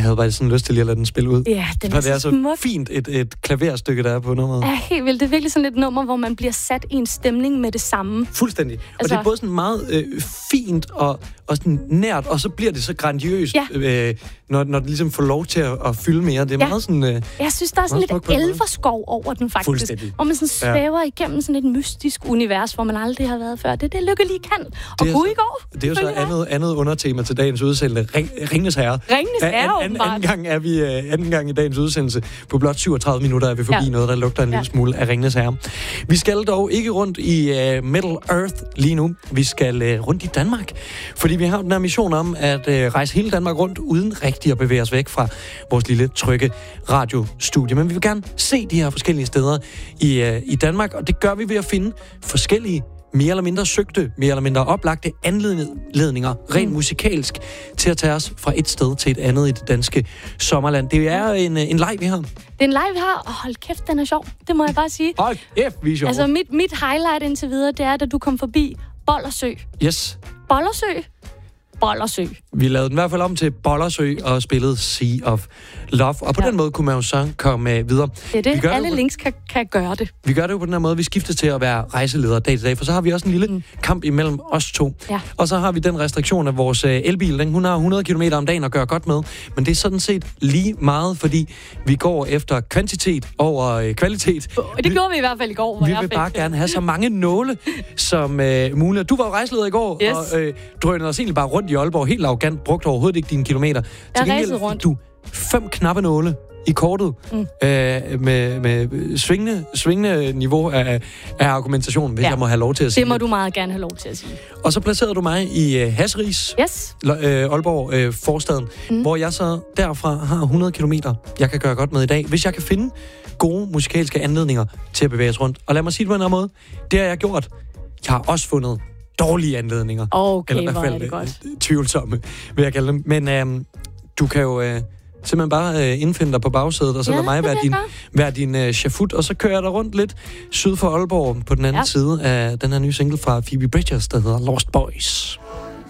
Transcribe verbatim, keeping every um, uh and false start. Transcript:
jeg havde bare sådan lyst til lige at lade den spille ud. Ja, den er, det er så så smuk. fint et, et klaverstykke, der er på nummeret. Ja, helt vildt. Det er virkelig sådan et nummer, hvor man bliver sat i en stemning med det samme. Fuldstændig. Og Altså- det er både sådan meget øh, fint og, og sådan nært, og så bliver det så grandiøst, Ja. øh, når, når det ligesom får lov til at, at fylde mere. Det er Ja. meget sådan... Øh, Jeg synes, der er sådan Meget smuk lidt på en måde. elverskov over den, faktisk. Fuldstændig. Hvor man sådan Ja. svæver igennem sådan et mystisk univers, hvor man aldrig har været før. Det er det, Lykke lige kan. Og er gud så- i går. det er jo så selvfølgelig andet, andet undertema til dagens udsendelse. Ring, Ringenes Herre. Ringenes An- Herre, an- åbenbart. anden gang er vi øh, anden gang i dagens udsendelse. På blot syvogtredive minutter er vi forbi Ja. noget, der lugter en Ja. lille smule af Ringenes Herre. Vi skal dog ikke rundt i uh, Middle Earth lige nu. Vi skal uh, rundt i Danmark. Fordi vi har den her mission om at uh, rejse hele Danmark rundt, uden rigtig at bevæge os væk fra vores lille, trygge radiostudie. Men vi vil gerne se de her forskellige steder i, uh, i Danmark, og det gør vi ved at finde forskellige mere eller mindre søgte, mere eller mindre oplagte anledninger, rent mm. musikalsk, til at tage os fra et sted til et andet i det danske sommerland. Det er en, en leg, vi har. Det er en live, vi har. Og hold kæft, den er sjov. Det må jeg bare sige. Hold kæft, vi er sjove. Altså, mit, mit highlight indtil videre, det er, da du kom forbi Bollersø. Yes. Bollersø? Bollersø. Vi lavede den i hvert fald om til Bollersø og spillede Sea of Love. Og på ja. den måde kunne man jo så komme uh, videre. Det er det. Vi gør Alle det på, links kan, kan gøre det. vi gør det jo på den her måde. Vi skifter til at være rejseledere dag til dag, for så har vi også en lille mm. kamp imellem os to. Ja. Og så har vi den restriktion af vores uh, elbil. Den, hun har hundrede kilometer om dagen at gøre godt med. Men det er sådan set lige meget, fordi vi går efter kvantitet over uh, kvalitet. Og det vi, gjorde vi i hvert fald i går, hvor Vi jeg vil fik bare det. gerne have så mange nåle som uh, muligt. Du var jo rejseleder i går, Yes. og uh, drønede os egentlig bare rundt i Aalborg, helt arrogant, brugte overhovedet ikke dine kilometer. Til gengæld racede fik rundt. du fem knappenåle i kortet, mm. øh, med, med svingende, svingende niveau af, af argumentationen, hvis Ja. jeg må have lov til at sige Det må du meget gerne have lov til at sige. Og så placerede du mig i uh, Hasseris, Yes. øh, Aalborg, øh, forstaden, mm. hvor jeg så derfra har hundrede kilometer, jeg kan gøre godt med i dag, hvis jeg kan finde gode musikalske anledninger til at bevæge os rundt. Og lad mig sige det på en anden måde, det har jeg gjort. Jeg har også fundet dårlige anledninger. Okay, Eller i hvor hvert er fald det godt. øh, tvivlsomme, vil jeg kalde dem. Men øhm, du kan jo øh, simpelthen bare øh, indfinde dig på bagsædet, og så Ja, lade mig det være vil din, jeg være din øh, chafut, og så kører jeg dig rundt lidt syd for Aalborg på den anden Ja. side af den her nye single fra Phoebe Bridgers, der hedder Lost Boys.